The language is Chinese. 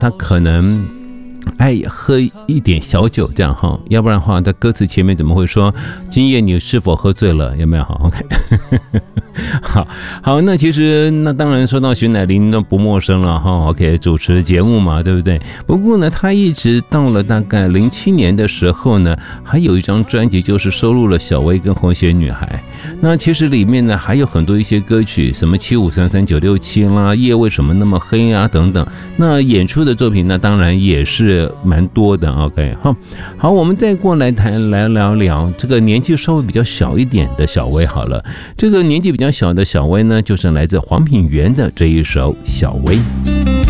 他可能爱喝一点小酒这样哈，要不然的话，在歌词前面怎么会说今夜你是否喝醉了？有没有？好 ，OK 好，那其实那当然说到徐乃麟都不陌生了哈 ，OK 主持节目嘛，对不对？不过呢，他一直到了大概07年的时候呢，还有一张专辑就是收录了小薇跟红鞋女孩。那其实里面呢还有很多一些歌曲，什么7533967啦，夜为什么那么黑啊等等。那演出的作品呢，当然也是蛮多的。OK， 好，我们再过来来聊聊这个年纪稍微比较小一点的小薇好了。这个年纪比较小的小薇呢，就是来自黄品源的这一首《小薇》。